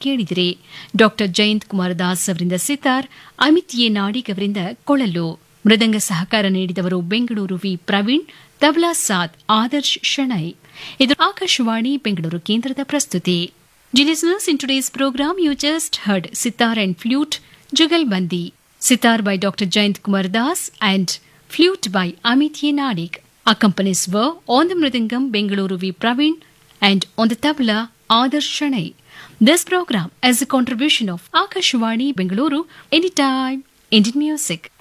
ಕೇಳಿದಿರಿ. ಡಾಕ್ಟರ್ ಜಯಂತ್ ಕುಮಾರ್ ದಾಸ್ ಅವರಿಂದ ಸಿತಾರ್, ಅಮಿತ್ ಎ ನಾಡಿಗ್ ಅವರಿಂದ ಕೊಳಲು. ಮೃದಂಗ ಸಹಕಾರ ನೀಡಿದವರು ಬೆಂಗಳೂರು ವಿ ಪ್ರವೀಣ್, ತಬಲಾ ಸಾಥ್ ಆದರ್ಶ್ ಶೆಣೈ. ಇದು ಆಕಾಶವಾಣಿ ಬೆಂಗಳೂರು ಕೇಂದ್ರದ ಪ್ರಸ್ತುತಿ. Dear listeners, in today's program, you just heard Sitar and Flute, Jugalbandi. Sitar by Dr. Jayant Kumar Das and Flute by Amit Nadik. Accompanies were on the Mridangam Bengaluru V. Praveen and on the tabla Adarsh Shanai. This program is a contribution of Akashwani Bengaluru, Anytime Indian Music.